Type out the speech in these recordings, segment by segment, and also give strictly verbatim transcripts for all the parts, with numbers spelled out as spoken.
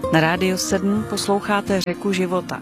Na Rádiu sedm posloucháte Řeku života.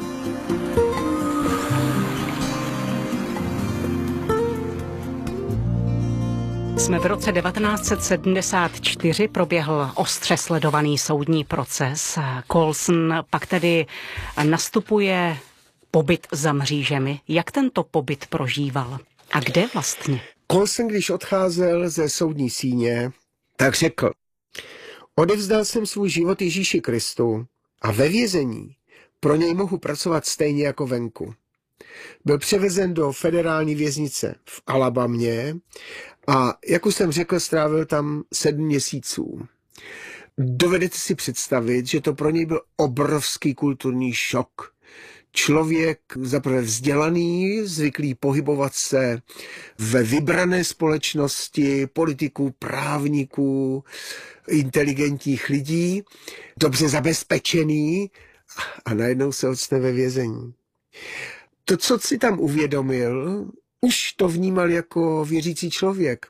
Jsme v roce devatenáct set sedmdesát čtyři, proběhl ostře sledovaný soudní proces. Colson pak tedy nastupuje pobyt za mřížemi. Jak tento pobyt prožíval? A kde vlastně? Colson, když odcházel ze soudní síně, tak řekl: odevzdal jsem svůj život Ježíši Kristu a ve vězení pro něj mohu pracovat stejně jako venku. Byl převezen do federální věznice v Alabamě a, jak už jsem řekl, strávil tam sedm měsíců. Dovedete si představit, že to pro něj byl obrovský kulturní šok. Člověk zaprvé vzdělaný, zvyklý pohybovat se ve vybrané společnosti, politiků, právníků, inteligentních lidí, dobře zabezpečený, a najednou se ocitne ve vězení. To, co si tam uvědomil, už to vnímal jako věřící člověk,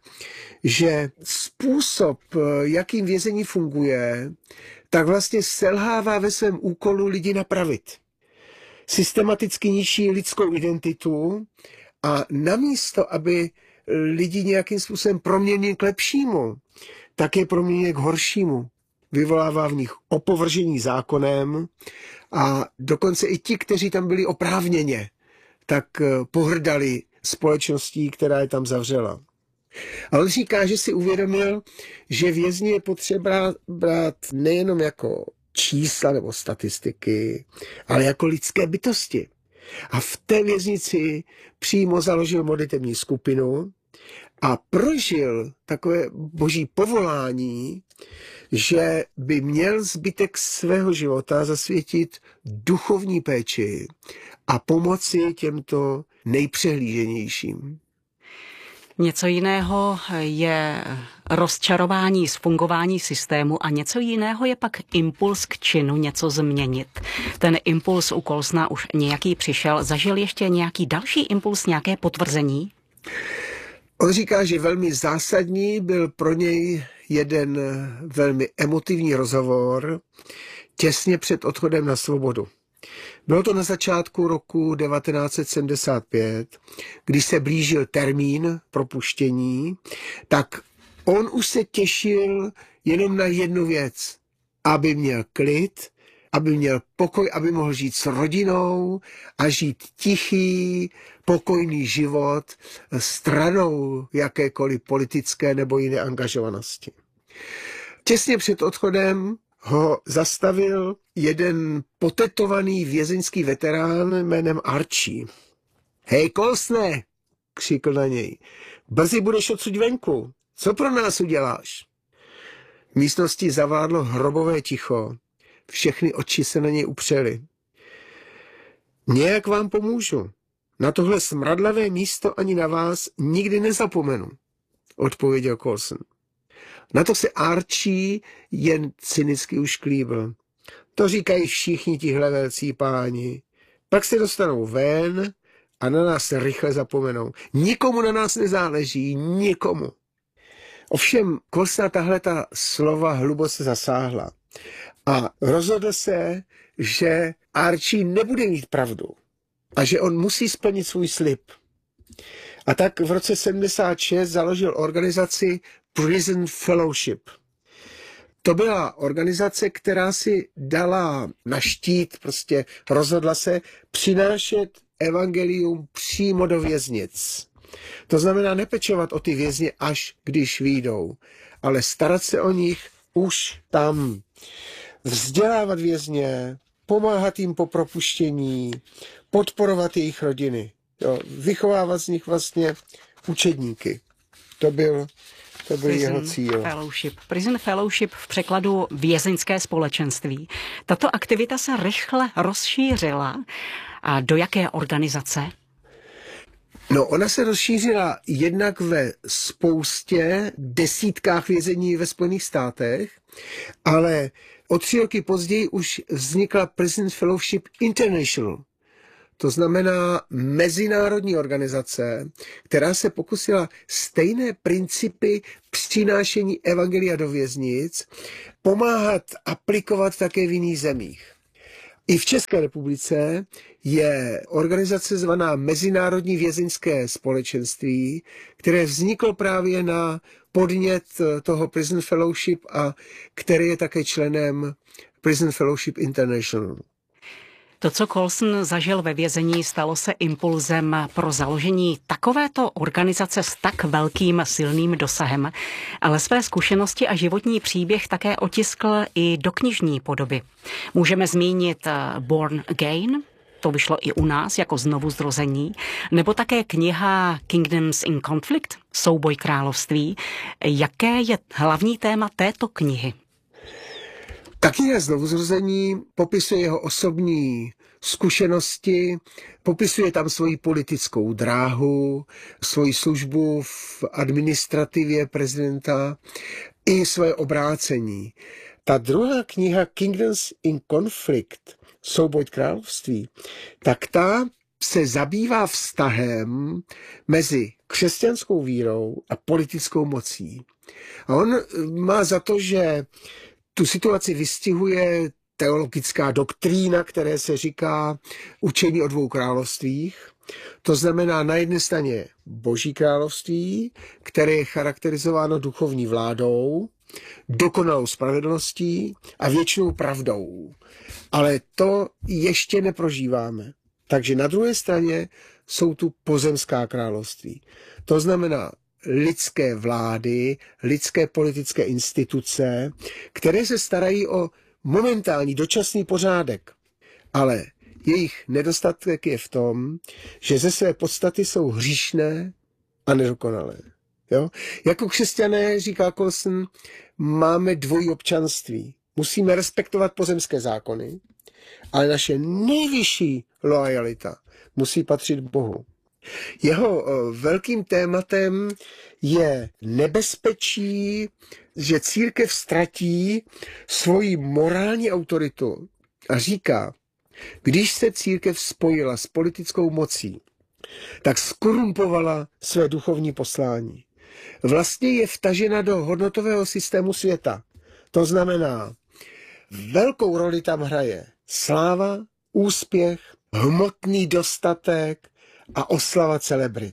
že způsob, jakým vězení funguje, tak vlastně selhává ve svém úkolu lidi napravit. Systematicky ničí lidskou identitu a namísto, aby lidi nějakým způsobem proměnili k lepšímu, tak je proměňuje k horšímu. Vyvolává v nich opovržení zákonem a dokonce i ti, kteří tam byli oprávněně, tak pohrdali společností, která je tam zavřela. A on říká, že si uvědomil, že vězni je potřeba brát nejenom jako čísla nebo statistiky, ale jako lidské bytosti. A v té věznici přímo založil modlitební skupinu a prožil takové boží povolání, že by měl zbytek svého života zasvětit duchovní péči a pomoci těmto nejpřehlíženějším. Něco jiného je rozčarování z fungování systému a něco jiného je pak impuls k činu něco změnit. Ten impuls u Colsona už nějaký přišel. Zažil ještě nějaký další impuls, nějaké potvrzení? On říká, že velmi zásadní byl pro něj jeden velmi emotivní rozhovor těsně před odchodem na svobodu. Bylo to na začátku roku devatenáct set sedmdesát pět, když se blížil termín propuštění, tak on už se těšil jenom na jednu věc, aby měl klid, aby měl pokoj, aby mohl žít s rodinou a žít tichý, pokojný život stranou jakékoliv politické nebo jiné angažovanosti. Těsně před odchodem ho zastavil jeden potetovaný vězeňský veterán jménem Archie. Hej, Colsone, křikl na něj, brzy budeš odsud venku. Co pro nás uděláš? V místnosti zavládlo hrobové ticho. Všechny oči se na něj upřely. Nějak vám pomůžu. Na tohle smradlavé místo ani na vás nikdy nezapomenu, odpověděl Colson. Na to se Archie jen cynicky ušklíbil. To říkají všichni tihle velcí páni. Pak se dostanou ven a na nás se rychle zapomenou. Nikomu na nás nezáleží, nikomu. Ovšem Colsona tahle ta slova hluboce zasáhla a rozhodl se, že Archie nebude mít pravdu a že on musí splnit svůj slib. A tak v roce sedmdesát šest založil organizaci Prison Fellowship. To byla organizace, která si dala na štít, prostě rozhodla se přinášet evangelium přímo do věznic. To znamená nepečovat o ty vězně, až když vyjdou, ale starat se o nich už tam. Vzdělávat vězně, pomáhat jim po propuštění, podporovat jejich rodiny. Jo, vychovávat z nich vlastně učedníky. To byl, to byl jeho cíl. Fellowship. Prison Fellowship v překladu vězeňské společenství. Tato aktivita se rychle rozšířila. A do jaké organizace? No, ona se rozšířila jednak ve spoustě desítkách vězení ve Spojených státech, ale o tři roky později už vznikla Prison Fellowship International. To znamená mezinárodní organizace, která se pokusila stejné principy přinášení evangelia do věznic pomáhat aplikovat také v jiných zemích. I v České republice je organizace zvaná Mezinárodní vězeňské společenství, které vzniklo právě na podnět toho Prison Fellowship a který je také členem Prison Fellowship International. To, co Colson zažil ve vězení, stalo se impulzem pro založení takovéto organizace s tak velkým silným dosahem, ale své zkušenosti a životní příběh také otiskl i do knižní podoby. Můžeme zmínit Born Again, to vyšlo i u nás jako znovuzrození, nebo také kniha Kingdoms in Conflict, Souboj království. Jaké je hlavní téma této knihy? Ta kniha Znovuzrození popisuje jeho osobní zkušenosti, popisuje tam svoji politickou dráhu, svoji službu v administrativě prezidenta i svoje obrácení. Ta druhá kniha Kingdoms in Conflict, Souboj království, tak ta se zabývá vztahem mezi křesťanskou vírou a politickou mocí. A on má za to, že tu situaci vystihuje teologická doktrína, které se říká učení o dvou královstvích. To znamená na jedné straně Boží království, které je charakterizováno duchovní vládou, dokonalou spravedlností a věčnou pravdou. Ale to ještě neprožíváme. Takže na druhé straně jsou tu pozemská království. To znamená lidské vlády, lidské politické instituce, které se starají o momentální dočasný pořádek. Ale jejich nedostatek je v tom, že ze své podstaty jsou hříšné a nedokonalé. Jo? Jako křesťané, říká Colson, máme dvojí občanství. Musíme respektovat pozemské zákony, ale naše nejvyšší loajalita musí patřit Bohu. Jeho velkým tématem je nebezpečí, že církev ztratí svoji morální autoritu a říká, když se církev spojila s politickou mocí, tak skorumpovala své duchovní poslání. Vlastně je vtažena do hodnotového systému světa. To znamená, velkou roli tam hraje sláva, úspěch, hmotný dostatek a oslava celebrit.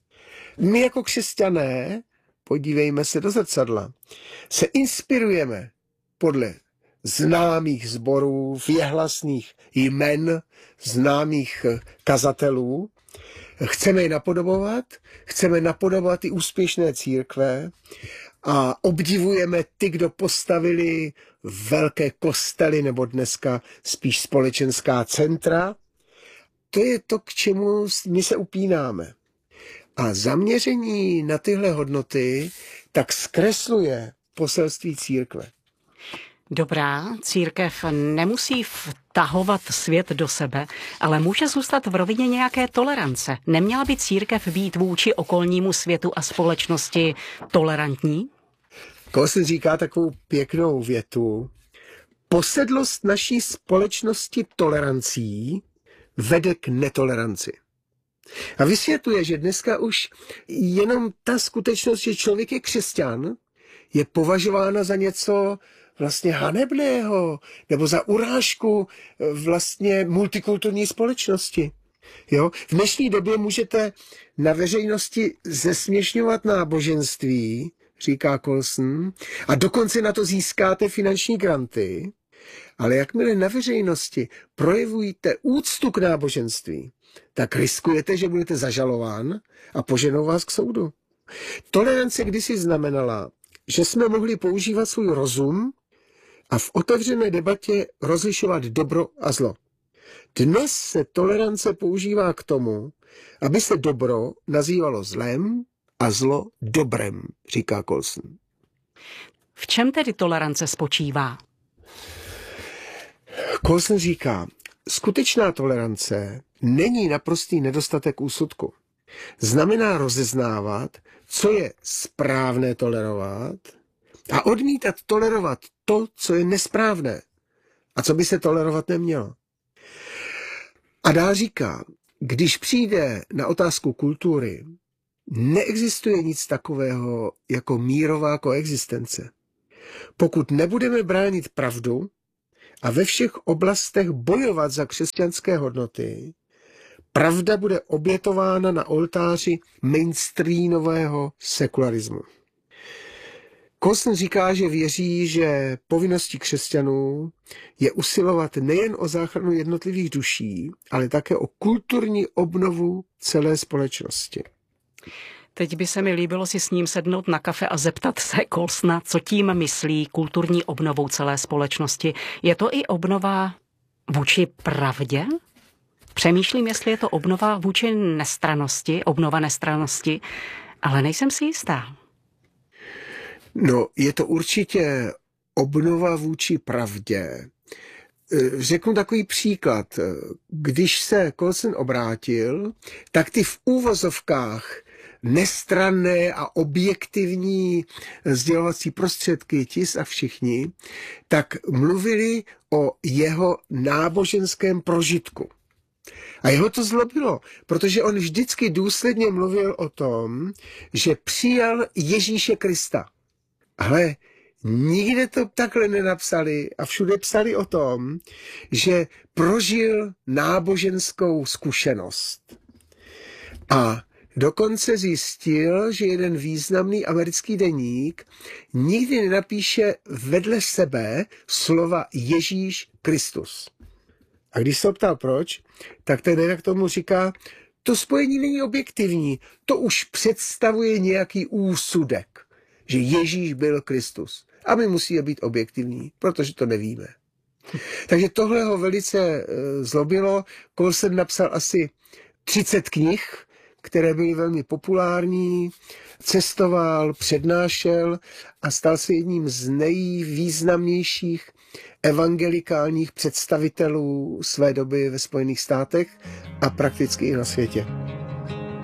My jako křesťané, podívejme se do zrcadla, se inspirujeme podle známých sborů, věhlasných jmen, známých kazatelů. Chceme je napodobovat, chceme napodobovat i úspěšné církve a obdivujeme ty, kdo postavili velké kostely nebo dneska spíš společenská centra. To je to, k čemu my se upínáme. A zaměření na tyhle hodnoty tak zkresluje poselství církve. Dobrá, církev nemusí vtahovat svět do sebe, ale může zůstat v rovině nějaké tolerance. Neměla by církev být vůči okolnímu světu a společnosti tolerantní? Colson říká takovou pěknou větu. Posedlost naší společnosti tolerancí vede k netoleranci. A vysvětluje, že dneska už jenom ta skutečnost, že člověk je křesťan, je považována za něco vlastně hanebného, nebo za urážku vlastně multikulturní společnosti. Jo? V dnešní době můžete na veřejnosti zesměšňovat náboženství, říká Colson, a dokonce na to získáte finanční granty, ale jakmile na veřejnosti projevujete úctu k náboženství, tak riskujete, že budete zažalován a poženou vás k soudu. Tolerance kdysi znamenala, že jsme mohli používat svůj rozum a v otevřené debatě rozlišovat dobro a zlo. Dnes se tolerance používá k tomu, aby se dobro nazývalo zlem a zlo dobrem, říká Colson. V čem tedy tolerance spočívá? Colson říká, skutečná tolerance není naprostý nedostatek úsudku. Znamená rozeznávat, co je správné tolerovat a odmítat tolerovat to, co je nesprávné a co by se tolerovat nemělo. A dál říká, když přijde na otázku kultury, neexistuje nic takového jako mírová koexistence. Pokud nebudeme bránit pravdu a ve všech oblastech bojovat za křesťanské hodnoty, pravda bude obětována na oltáři mainstreamového sekularismu. Colson říká, že věří, že povinností křesťanů je usilovat nejen o záchranu jednotlivých duší, ale také o kulturní obnovu celé společnosti. Teď by se mi líbilo si s ním sednout na kafe a zeptat se Colsona, co tím myslí kulturní obnovou celé společnosti. Je to i obnova vůči pravdě? Přemýšlím, jestli je to obnova vůči nestrannosti, obnova nestrannosti, ale nejsem si jistá. No, je to určitě obnova vůči pravdě. Řeknu takový příklad. Když se Colson obrátil, tak ty v úvozovkách nestranné a objektivní sdělovací prostředky, tis a všichni, tak mluvili o jeho náboženském prožitku. A jeho to zlobilo, protože on vždycky důsledně mluvil o tom, že přijal Ježíše Krista. Ale nikde to takhle nenapsali a všude psali o tom, že prožil náboženskou zkušenost. A dokonce zjistil, že jeden významný americký deník nikdy nenapíše vedle sebe slova Ježíš Kristus. A když se ptal proč, tak ten redaktor tomu říká, to spojení není objektivní, to už představuje nějaký úsudek, že Ježíš byl Kristus. A my musíme být objektivní, protože to nevíme. Takže tohle ho velice zlobilo. Colson napsal asi třicet knih, které byly velmi populární, cestoval, přednášel a stal se jedním z nejvýznamnějších evangelikálních představitelů své doby ve Spojených státech a prakticky i na světě.